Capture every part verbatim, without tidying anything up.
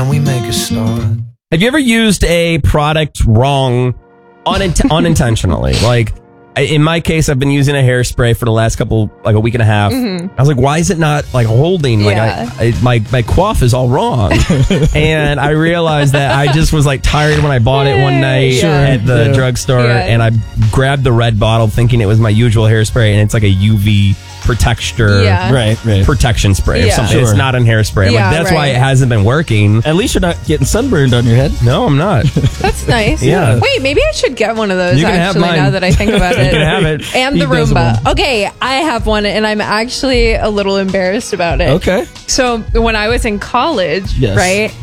Can we make a start? Have you ever used a product wrong unint- unintentionally? Like, in my case, I've been using a hairspray for the last couple, like a week and a half. Mm-hmm. I was like, why is it not like holding? Like, Yeah. I, I, my my coif is all wrong. And I realized that I just was like tired when I bought it one night Sure. at the Yeah. drugstore, Yeah. and I grabbed the red bottle thinking it was my usual hairspray, and it's like a U V protector, Yeah. Right, right. protection spray or Yeah. something. Sure. It's not a hairspray. I'm Yeah, like, that's why right. it hasn't been working. At least you're not getting sunburned on your head. No, I'm not. That's nice. Yeah. Wait, maybe I should get one of those You can have actually mine. now that I think about it. You can have it. And He the does Roomba. one. Okay, I have one and I'm actually a little embarrassed about it. Okay. So when I was in college, Yes. right?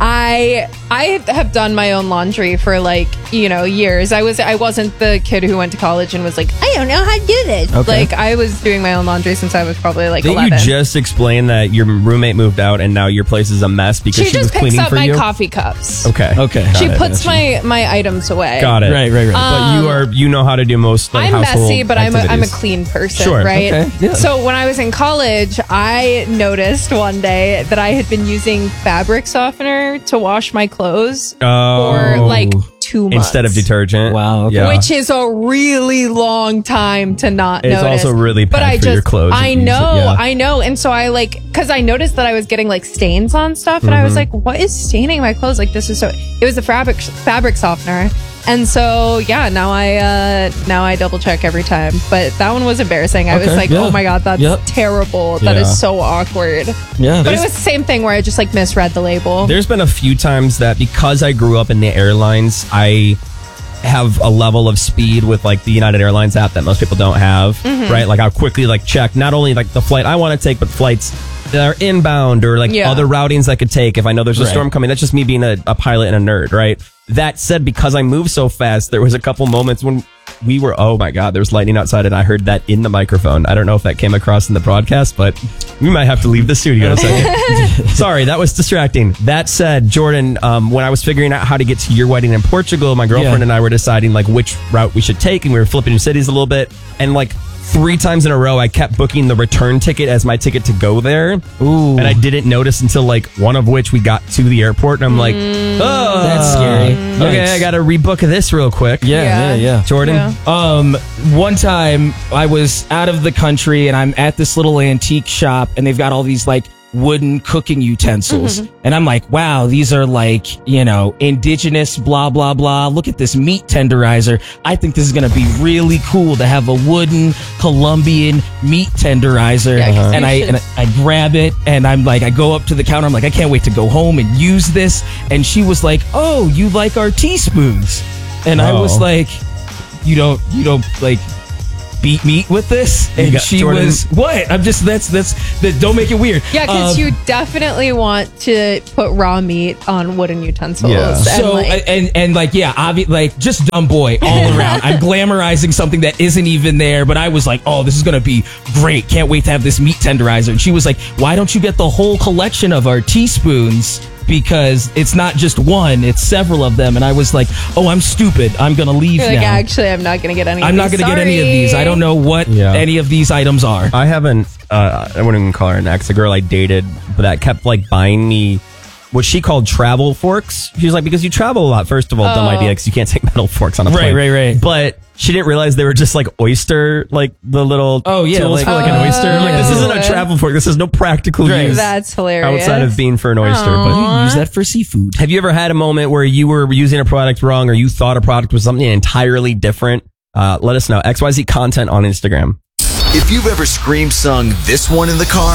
I I have done my own laundry for like, you know, years. I was I wasn't the kid who went to college and was like, I don't know how to do this. Okay. Like I was doing my own laundry since I was probably like Didn't eleven. you just explain that your roommate moved out and now your place is a mess because she she, just was picks cleaning up for my you? coffee cups. Okay. Okay. Got She it. puts my my items away. Got it. Right, right, right. But you are you know how to do most like, I'm household messy, but I'm a, I'm a activities. clean person, Sure, right? okay, yeah. So when I was in college, I noticed one day that I had been using fabric softener to wash my clothes Oh. for like two months. Instead of detergent. Wow, okay. Yeah. Which is a really long time to not It's notice. also really but bad I for just, your clothes if I you use it, know, yeah. I know. And so I like, because I noticed that I was getting like stains on stuff, and I Mm-hmm. was like, what is staining my clothes? Like, this is so, it was a fabric, fabric softener. And so, yeah, now I, uh, now I double check every time. But that one was embarrassing. I was Okay, like, yeah. oh my God, that's Yep. terrible. That Yeah. is so awkward. Yeah. But it was the same thing where I just like misread the label. There's been a few times that because I grew up in the airlines, I have a level of speed with like the United Airlines app that most people don't have, Mm-hmm. right? Like I'll quickly like check not only like the flight I want to take, but flights that are inbound or like Yeah. other routings I could take if I know there's a Right. storm coming. That's just me being a, a pilot and a nerd, right? That said, because I move so fast, there was a couple moments when we were, oh my God, there was lightning outside and I heard that in the microphone. I don't know if that came across in the broadcast, but we might have to leave the studio in a second. Sorry, that was distracting. That said, Jordan, um, when I was figuring out how to get to your wedding in Portugal, my girlfriend Yeah. and I were deciding like which route we should take, and we were flipping cities a little bit. And like three times in a row, I kept booking the return ticket as my ticket to go there. Ooh. And I didn't notice until like one of which we got to the airport, and I'm like, oh, That's scary. Okay, Yikes. I got to rebook this real quick. Yeah, Yeah. yeah, yeah. Jordan. Yeah. Um, one time I was out of the country and I'm at this little antique shop and they've got all these like wooden cooking utensils. And I'm like, wow, these are like, you know, indigenous, blah, blah, blah. Look at this meat tenderizer. I think this is going to be really cool to have a wooden Colombian meat tenderizer. Yeah, 'cause and you I, should- and I I grab it and I'm like, I go up to the counter. I'm like, I can't wait to go home and use this. And she was like, oh, you like our teaspoons? And I was Oh. like, you don't, you don't like beat meat with this? You And got she Jordan- was, what? I'm just, that's, that's, that, don't make it weird. Yeah, because Um, you definitely want to put raw meat on wooden utensils. Yeah. And So like, and and like yeah, obvi- like just dumb boy all around. I'm glamorizing something that isn't even there, but I was like, oh, this is gonna be great. Can't wait to have this meat tenderizer. And she was like, why don't you get the whole collection of our teaspoons? Because it's not just one, it's several of them. And I was like, oh, I'm stupid. I'm gonna leave you're like, now. actually, I'm not going to get any. I'm of not these. gonna get any of these. I don't know what Yeah. any of these items are. I haven't, uh, I wouldn't even call her an ex, a girl I dated, but that kept like buying me what she called travel forks. She was like, because you travel a lot. First of all, dumb Oh. idea, because you can't take metal forks on a Right, plane. right, right. But she didn't realize they were just like oyster, like the little Oh, yeah, tools like- for like an Oh. oyster. I'm like, this isn't a Oh. travel fork. This has no practical Right. use That's hilarious. outside of being for an oyster. But You use that for seafood. have you ever had a moment where you were using a product wrong, or you thought a product was something entirely different? Uh, let us know. X Y Z content on Instagram. If you've ever scream sung this one in the car,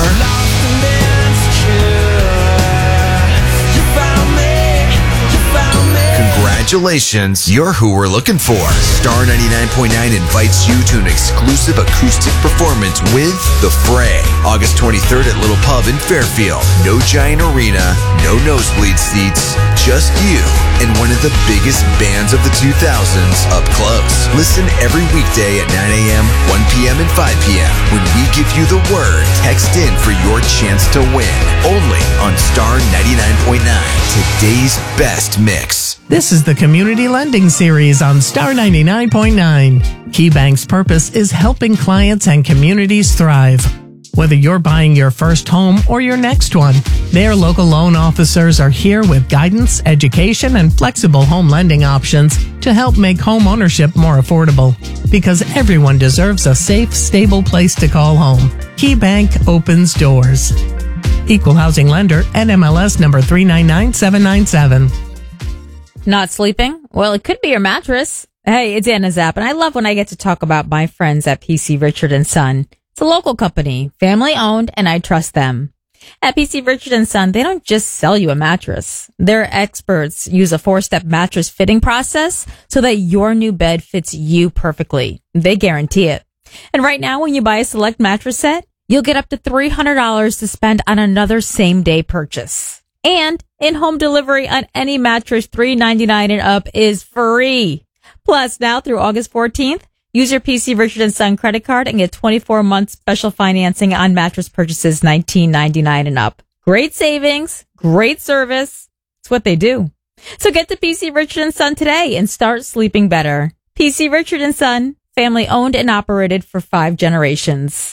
congratulations, you're who we're looking for. Star ninety-nine point nine invites you to an exclusive acoustic performance with The Fray. August twenty-third at Little Pub in Fairfield. No giant arena, no nosebleed seats, just you and one of the biggest bands of the two thousands up close. Listen every weekday at nine a.m., one p.m., and five p.m. when we give you the word. Text in for your chance to win. Only on Star ninety-nine point nine. Today's best mix. This is the Community Lending Series on Star ninety-nine point nine. KeyBank's purpose is helping clients and communities thrive. Whether you're buying your first home or your next one, their local loan officers are here with guidance, education, and flexible home lending options to help make home ownership more affordable. Because everyone deserves a safe, stable place to call home. KeyBank opens doors. Equal housing lender, N M L S number three nine nine seven nine seven. Not sleeping? Well, it could be your mattress. Hey, it's Anna Zapp, and I love when I get to talk about my friends at P C Richard and Son. It's a local company, family owned, and I trust them. At P C Richard and Son, they don't just sell you a mattress. Their experts use a four-step mattress fitting process so that your new bed fits you perfectly. They guarantee it. And right now, when you buy a select mattress set, you'll get up to three hundred dollars to spend on another same-day purchase. And in-home delivery on any mattress three ninety-nine and up is free. Plus, now through August fourteenth, use your P C Richard and Son credit card and get twenty-four months special financing on mattress purchases nineteen ninety-nine and up. Great savings, great service. It's what they do. So get to P C Richard and Son today and start sleeping better. P C Richard and Son, family owned and operated for five generations.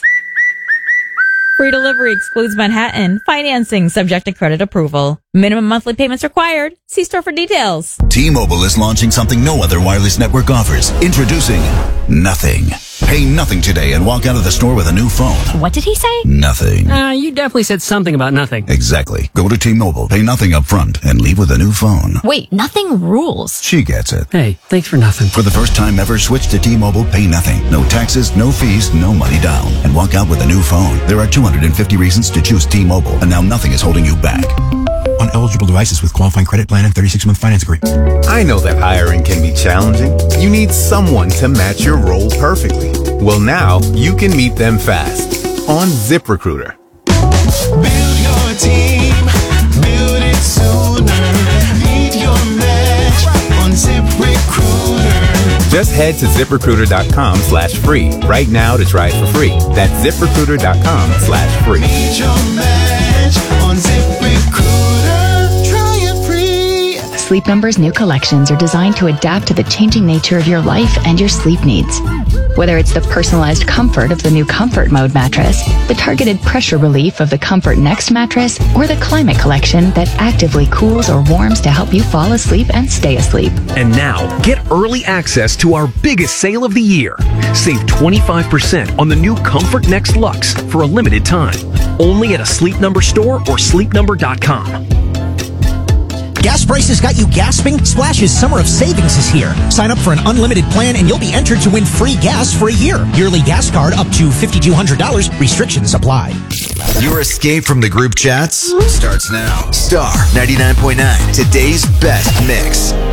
Free delivery excludes Manhattan. Financing subject to credit approval. Minimum monthly payments required. See store for details. T-Mobile is launching something no other wireless network offers. Introducing Nothing. Pay nothing today and walk out of the store with a new phone. What did he say? Nothing. Uh, you definitely said something about nothing. Exactly. Go to T-Mobile, pay nothing up front, and leave with a new phone. Wait, nothing rules. She gets it. Hey, thanks for nothing. For the first time ever, switch to T-Mobile, pay nothing. No taxes, no fees, no money down. And walk out with a new phone. There are two hundred fifty reasons to choose T-Mobile, and now nothing is holding you back. On eligible devices with qualifying credit plan and thirty-six month finance agreement. I know that hiring can be challenging. You need someone to match your role perfectly. Well, now you can meet them fast on ZipRecruiter. Build your team, build it sooner. Meet your match on ZipRecruiter. Just head to ZipRecruiter.com slash free right now to try it for free. That's ZipRecruiter.com slash free. Meet your match on ZipRecruiter. Try it free. Sleep Number's new collections are designed to adapt to the changing nature of your life and your sleep needs. Whether it's the personalized comfort of the new Comfort Mode mattress, the targeted pressure relief of the Comfort Next mattress, or the Climate Collection that actively cools or warms to help you fall asleep and stay asleep. And now, get early access to our biggest sale of the year. Save twenty-five percent on the new Comfort Next Luxe for a limited time. Only at a Sleep Number store or sleep number dot com. Gas prices got you gasping? Splash's Summer of Savings is here. Sign up for an unlimited plan and you'll be entered to win free gas for a year. Yearly gas card up to five thousand two hundred dollars. Restrictions apply. Your escape from the group chats starts now. Star ninety-nine point nine, today's best mix.